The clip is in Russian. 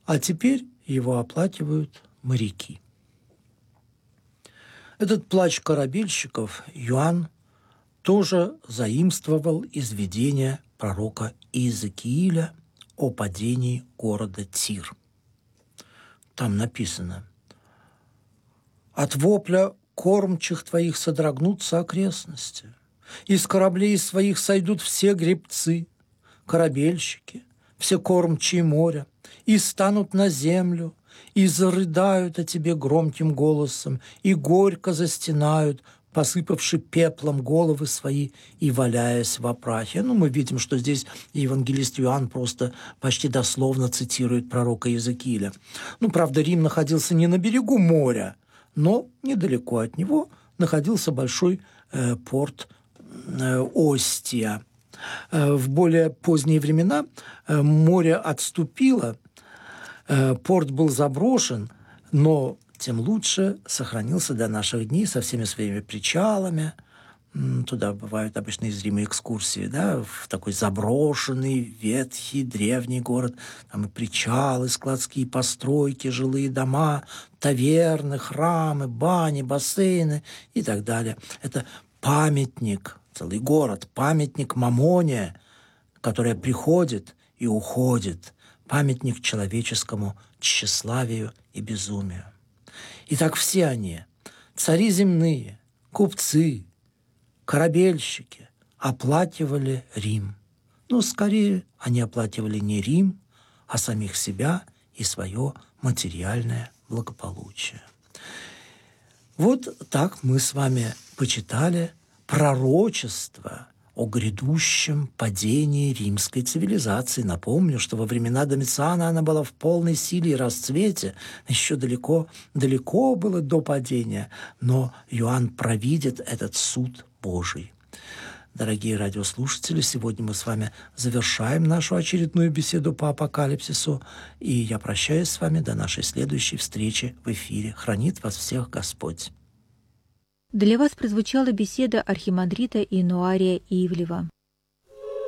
а теперь его оплакивают моряки. Этот плач корабельщиков Иоанн тоже заимствовал из видения пророка Иезекииля о падении города Тир. Там написано: «От вопля кормчих твоих содрогнутся окрестности, из кораблей своих сойдут все гребцы, корабельщики, все кормчие моря, и станут на землю, и зарыдают о тебе громким голосом, и горько застенают, посыпавши пеплом головы свои и валяясь в прахе». Мы видим, что здесь евангелист Иоанн просто почти дословно цитирует пророка Иезекииля. Правда, Рим находился не на берегу моря, но недалеко от него находился большой порт Остия. В более поздние времена море отступило, порт был заброшен, но тем лучше сохранился до наших дней со всеми своими причалами. Туда бывают обычно незримые экскурсии, в такой заброшенный, ветхий, древний город. Там и причалы, складские постройки, жилые дома, таверны, храмы, бани, бассейны и так далее. Это памятник, целый город, памятник Мамоне, которая приходит и уходит, памятник человеческому тщеславию и безумию. Итак, все они, цари земные, купцы, корабельщики, оплакивали Рим. Но скорее они оплакивали не Рим, а самих себя и свое материальное благополучие. Вот так мы с вами почитали пророчество о грядущем падении римской цивилизации. Напомню, что во времена Домициана она была в полной силе и расцвете. Еще далеко было до падения, но Иоанн провидит этот суд Божий. Дорогие радиослушатели, сегодня мы с вами завершаем нашу очередную беседу по апокалипсису, и я прощаюсь с вами до нашей следующей встречи в эфире. Хранит вас всех Господь. Для вас прозвучала беседа архимандрита Иануария Ивлева.